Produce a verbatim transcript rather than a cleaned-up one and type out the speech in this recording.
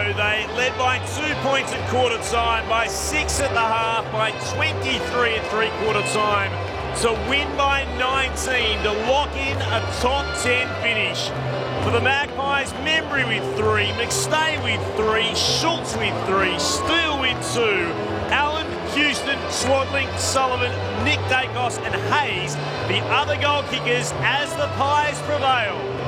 go. They led by two points at quarter time, by six at the half, by twenty-three at three-quarter time, to win by nineteen, to lock in a top ten finish. For the Magpies, Membry with three, McStay with three, Schultz with three, Steele with two, Allen, Houston, Swadling, Sullivan, Nick Dacos and Hayes, the other goal kickers as the Pies prevail.